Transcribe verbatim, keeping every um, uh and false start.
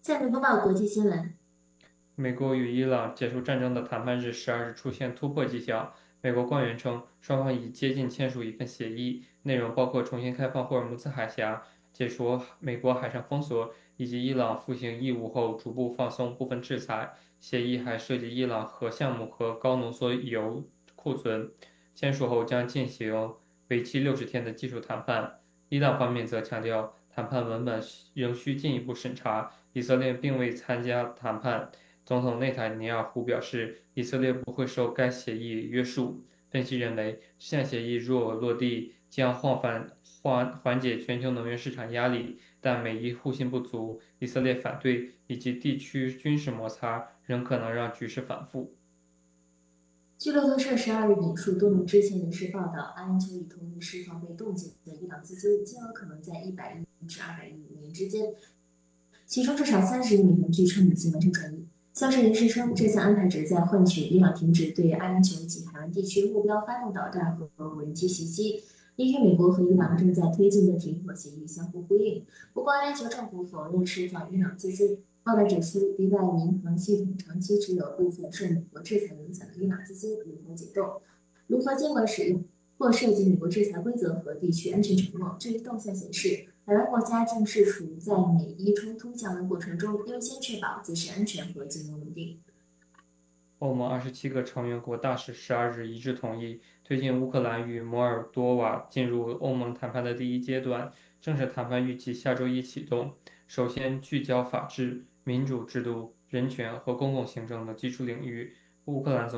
下面播报国际新闻。 美国与伊朗结束战争的谈判日十二日出现突破迹象。美国官员称，双方已接近签署一份协议，内容包括重新开放霍尔木兹海峡、解除美国海上封锁，以及伊朗履行义务后逐步放松部分制裁。协议还涉及伊朗核项目和高浓缩铀库存。签署后将进行为期六十天的技术谈判。伊朗方面则强调，谈判文本仍需进一步审查。以色列并未参加谈判。总统内塔尼亚胡表示，以色列不会受该协议约束。分析认为，这项协议若落地，将缓缓缓缓解全球能源市场压力，但美伊互信不足、以色列反对以及地区军事摩擦仍可能让局势反复。 据路透社十二日引述多名知情人士报道，阿联酋已同意释放被冻结的伊朗资金，金额可能在一百亿至二百亿美元之间，其中至少三十亿美元据称已经完成转移。消息人士称，这项安排旨在换取伊朗停止对阿联酋及海湾地区目标发动导弹和无人机袭击，也与美国和伊朗正在推进的停火协议相互呼应。不过，阿联酋政府否认释放伊朗资金。报道指出，迪拜银行系统长期持有部分受美国制裁影响的伊朗资金如何解冻、如何监管使用，或涉及美国制裁规则和地区安全承诺。这一动向显示，海湾国家正是处于在美伊冲突降温过程中，优先确保自身安全和金融稳定。 欧盟二十七个成员国大使十二日一致同意推进乌克兰与摩尔多瓦进入欧盟谈判的第一阶段，正式谈判预计下周一启动。首先聚焦法治、民主制度、人权和公共行政的基础领域。乌克兰总